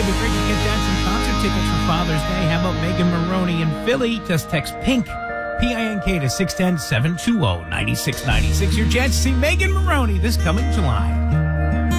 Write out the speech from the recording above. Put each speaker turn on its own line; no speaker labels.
it'd be great to get Dad some concert tickets for Father's Day. How about Megan Maroney in Philly? Just text PINK, P-I-N-K to 610-720-9696. Your chance to see Megan Maroney this coming July.